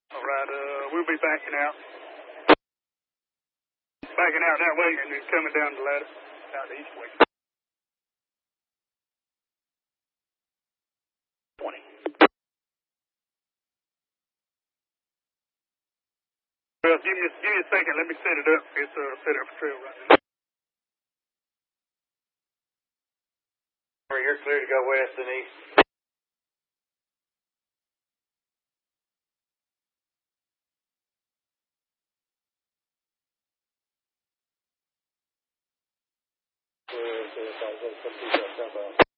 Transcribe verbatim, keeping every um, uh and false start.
All right, uh, we'll be backing out. Backing out that way and then coming down the ladder, down the east way. twenty. Well, give me, give me a second. Let me set it up. It's uh, set up for trail right now. You're clear to go west and east. Clear, clear, clear, clear, clear, clear, clear, clear.